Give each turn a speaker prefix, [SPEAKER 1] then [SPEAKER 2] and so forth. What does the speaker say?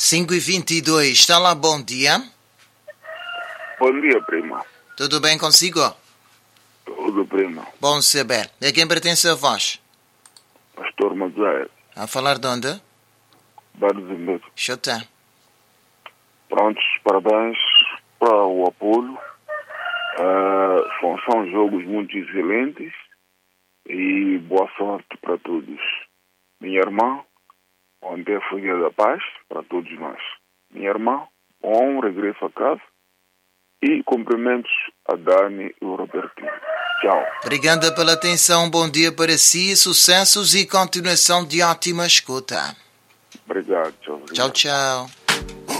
[SPEAKER 1] 5h22, está lá, bom dia.
[SPEAKER 2] Bom dia, prima.
[SPEAKER 1] Tudo bem consigo?
[SPEAKER 2] Tudo, prima.
[SPEAKER 1] Bom saber. A quem pertence a voz?
[SPEAKER 2] Pastor Mazaia,
[SPEAKER 1] A falar de onde?
[SPEAKER 2] Barzinho.
[SPEAKER 1] Chota.
[SPEAKER 2] Prontos, parabéns para o apoio. São jogos muito excelentes e boa sorte para todos. Minha irmã, ontem foi dia da paz para todos nós. Minha irmã, bom regresso a casa e cumprimentos a Dani e o Robertinho. Tchau.
[SPEAKER 1] Obrigada pela atenção, bom dia para si, sucessos e continuação de ótima escuta.
[SPEAKER 2] Obrigado, tchau.
[SPEAKER 1] Tchau, tchau.